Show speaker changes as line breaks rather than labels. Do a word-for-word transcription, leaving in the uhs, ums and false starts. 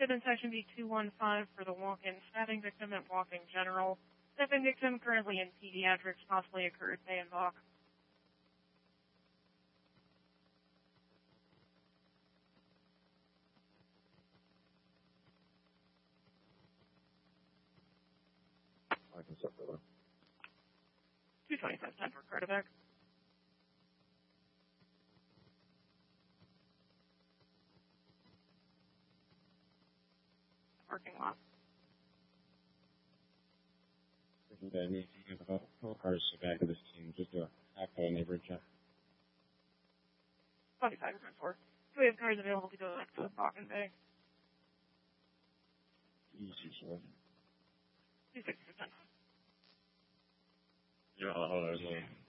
Tip in section B two one five for the walk-in stabbing victim at Walking General. Stabbing victim currently in pediatrics, possibly occurred Bay and Bach.
I can set that up.
two twenty-five ten for Cardivac. Parking lot.
I need to get the whole cars back to this team. Just do a half of a neighborhood check.
twenty-five percent four. Do we have cars available to go back to Bakken Bay?
Easy, sir.
two sixty percent.
Yeah, hold on.